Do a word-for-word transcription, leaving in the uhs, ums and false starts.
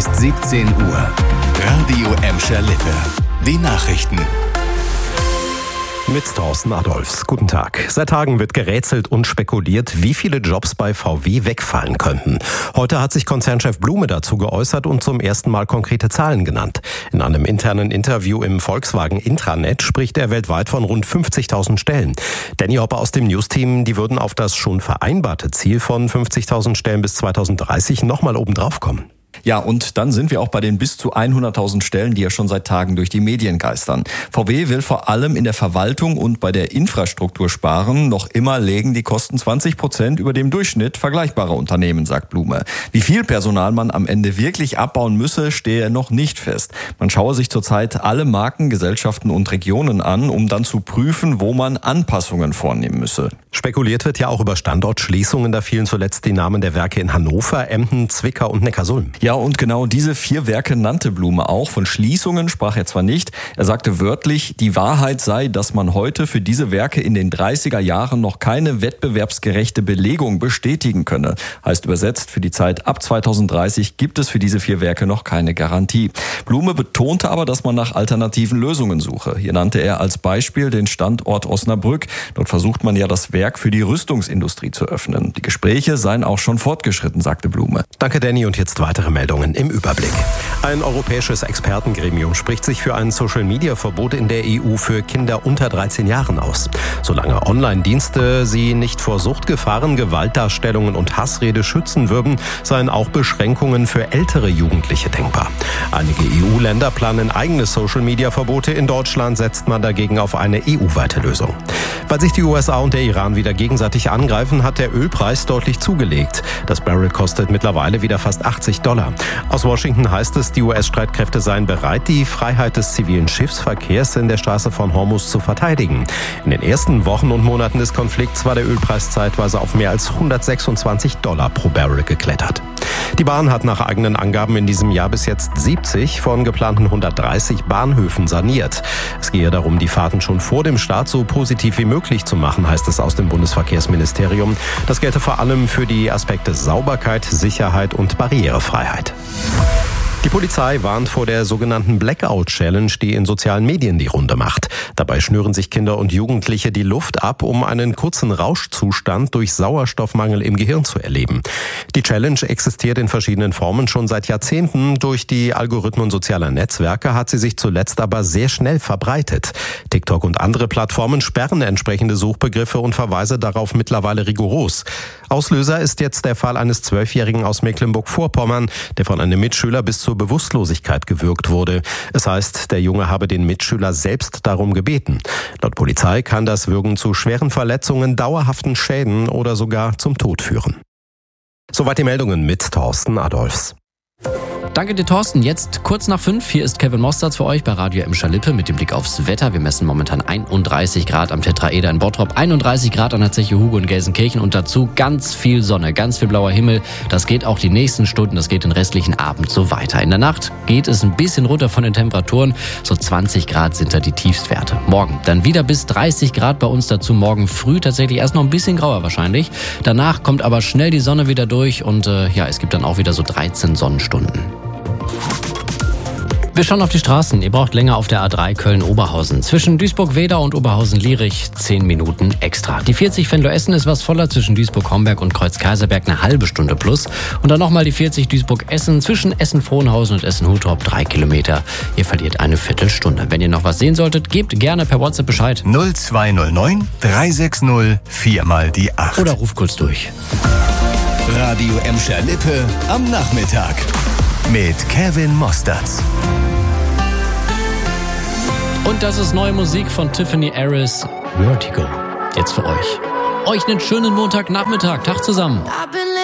ist siebzehn Uhr. Radio Emscher Lippe. Die Nachrichten. Mit Thorsten Adolfs. Guten Tag. Seit Tagen wird gerätselt und spekuliert, wie viele Jobs bei V W wegfallen könnten. Heute hat sich Konzernchef Blume dazu geäußert und zum ersten Mal konkrete Zahlen genannt. In einem internen Interview im Volkswagen Intranet spricht er weltweit von rund fünfzigtausend Stellen. Danny Hoppe aus dem News-Team, die würden auf das schon vereinbarte Ziel von fünfzigtausend Stellen bis zweitausenddreißig nochmal obendrauf kommen. Ja, und dann sind wir auch bei den bis zu hunderttausend Stellen, die ja schon seit Tagen durch die Medien geistern. V W will vor allem in der Verwaltung und bei der Infrastruktur sparen. Noch immer legen die Kosten zwanzig Prozent über dem Durchschnitt vergleichbarer Unternehmen, sagt Blume. Wie viel Personal man am Ende wirklich abbauen müsse, stehe noch nicht fest. Man schaue sich zurzeit alle Marken, Gesellschaften und Regionen an, um dann zu prüfen, wo man Anpassungen vornehmen müsse. Spekuliert wird ja auch über Standortschließungen. Da fielen zuletzt die Namen der Werke in Hannover, Emden, Zwickau und Neckarsulm. Ja, und genau diese vier Werke nannte Blume auch. Von Schließungen sprach er zwar nicht. Er sagte wörtlich, die Wahrheit sei, dass man heute für diese Werke in den dreißiger Jahren noch keine wettbewerbsgerechte Belegung bestätigen könne. Heißt übersetzt, für die Zeit ab zweitausenddreißig gibt es für diese vier Werke noch keine Garantie. Blume betonte aber, dass man nach alternativen Lösungen suche. Hier nannte er als Beispiel den Standort Osnabrück. Dort versucht man ja, das Werk für die Rüstungsindustrie zu öffnen. Die Gespräche seien auch schon fortgeschritten, sagte Blume. Danke, Danny, und jetzt weitere Meldungen im Überblick. Ein europäisches Expertengremium spricht sich für ein Social-Media-Verbot in der E U für Kinder unter dreizehn Jahren aus. Solange Online-Dienste sie nicht vor Suchtgefahren, Gewaltdarstellungen und Hassrede schützen würden, seien auch Beschränkungen für ältere Jugendliche denkbar. Einige E U-Länder planen eigene Social-Media-Verbote. In Deutschland setzt man dagegen auf eine E U-weite Lösung. Weil sich die U S A und der Iran wieder gegenseitig angreifen, hat der Ölpreis deutlich zugelegt. Das Barrel kostet mittlerweile wieder fast achtzig Dollar. Aus Washington heißt es, die U S-Streitkräfte seien bereit, die Freiheit des zivilen Schiffsverkehrs in der Straße von Hormuz zu verteidigen. In den ersten Wochen und Monaten des Konflikts war der Ölpreis zeitweise auf mehr als hundertsechsundzwanzig Dollar pro Barrel geklettert. Die Bahn hat nach eigenen Angaben in diesem Jahr bis jetzt siebzig von geplanten hundertdreißig Bahnhöfen saniert. Es gehe darum, die Fahrten schon vor dem Start so positiv wie möglich zu machen, heißt es aus dem Bundesverkehrsministerium. Das gelte vor allem für die Aspekte Sauberkeit, Sicherheit und Barrierefreiheit. Die Polizei warnt vor der sogenannten Blackout-Challenge, die in sozialen Medien die Runde macht. Dabei schnüren sich Kinder und Jugendliche die Luft ab, um einen kurzen Rauschzustand durch Sauerstoffmangel im Gehirn zu erleben. Die Challenge existiert in verschiedenen Formen schon seit Jahrzehnten. Durch die Algorithmen sozialer Netzwerke hat sie sich zuletzt aber sehr schnell verbreitet. TikTok und andere Plattformen sperren entsprechende Suchbegriffe und Verweise darauf mittlerweile rigoros. Auslöser ist jetzt der Fall eines Zwölfjährigen aus Mecklenburg-Vorpommern, der von einem Mitschüler bis zur Bewusstlosigkeit gewürgt wurde. Es heißt, der Junge habe den Mitschüler selbst darum gebeten. Laut Polizei kann das Würgen zu schweren Verletzungen, dauerhaften Schäden oder sogar zum Tod führen. Soweit die Meldungen mit Thorsten Adolfs. Danke dir, Thorsten. Jetzt kurz nach fünf. Hier ist Kevin Mostert für euch bei Radio Emscher Lippe mit dem Blick aufs Wetter. Wir messen momentan einunddreißig Grad am Tetraeder in Bottrop, einunddreißig Grad an der Zeche Hugo in Gelsenkirchen und dazu ganz viel Sonne, ganz viel blauer Himmel. Das geht auch die nächsten Stunden, das geht den restlichen Abend so weiter. In der Nacht geht es ein bisschen runter von den Temperaturen. So zwanzig Grad sind da die Tiefstwerte. Morgen dann wieder bis dreißig Grad bei uns, dazu morgen früh tatsächlich erst noch ein bisschen grauer wahrscheinlich. Danach kommt aber schnell die Sonne wieder durch und äh, ja, es gibt dann auch wieder so dreizehn Sonnenstunden. Wir schauen auf die Straßen. Ihr braucht länger auf der A drei Köln-Oberhausen. Zwischen Duisburg-Wedau und Oberhausen-Lierich zehn Minuten extra. Die vierzig Venlo-Essen ist was voller, zwischen Duisburg-Homberg und Kreuz-Kaiserberg eine halbe Stunde plus. Und dann nochmal die vierzig Duisburg-Essen zwischen Essen-Frohnhausen und Essen-Hutorp drei Kilometer. Ihr verliert eine Viertelstunde. Wenn ihr noch was sehen solltet, gebt gerne per WhatsApp Bescheid. null zwei null neun drei sechs null vier mal die acht. Oder ruft kurz durch. Radio Emscher Lippe am Nachmittag mit Kevin Mostert. Und das ist neue Musik von Tiffany Harris, Vertigo. Jetzt für euch. Euch einen schönen Montagnachmittag. Tag zusammen.